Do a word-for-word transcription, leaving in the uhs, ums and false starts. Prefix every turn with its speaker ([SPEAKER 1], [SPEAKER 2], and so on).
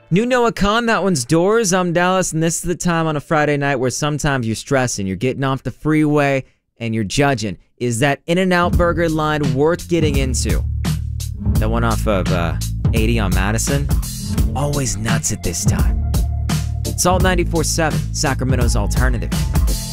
[SPEAKER 1] New Noah Khan, that one's Doors. I'm Dallas, and this is the time on a Friday night where sometimes you're stressing, you're getting off the freeway, and you're judging. Is that In-N-Out Burger line worth getting into? That one off of uh, eighty on Madison? Always nuts at this time. Salt ninety-four point seven, Sacramento's alternative.